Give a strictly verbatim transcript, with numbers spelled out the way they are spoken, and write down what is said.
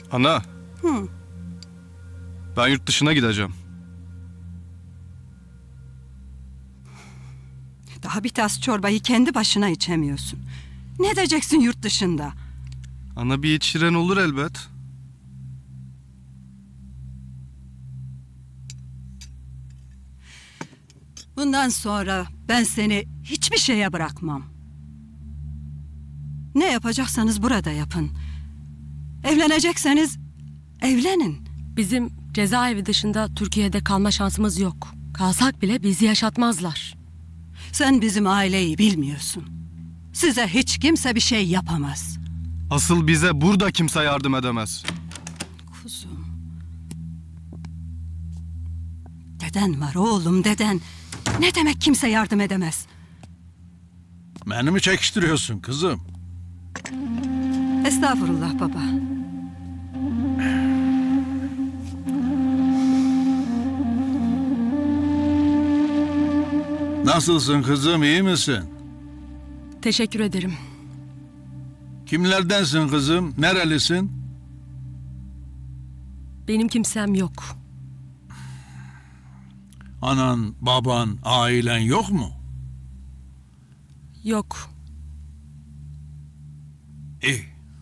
Ana. Hı. Ben yurt dışına gideceğim. Daha bir tas çorbayı kendi başına içemiyorsun. Ne diyeceksin yurt dışında? Ana bir içiren olur elbet. Bundan sonra ben seni hiçbir şeye bırakmam. Ne yapacaksanız burada yapın. Evlenecekseniz evlenin. Bizim cezaevi dışında Türkiye'de kalma şansımız yok. Kalsak bile bizi yaşatmazlar. Sen bizim aileyi bilmiyorsun. Size hiç kimse bir şey yapamaz. Asıl bize burada kimse yardım edemez. Kuzum. Deden var oğlum, deden. Ne demek kimse yardım edemez? Beni mi çekiştiriyorsun kızım? Estağfurullah baba. Nasılsın kızım, iyi misin? Teşekkür ederim. Kimlerdensin kızım, nerelisin? Benim kimsem yok. Anan, baban, ailen yok mu? Yok. İyi.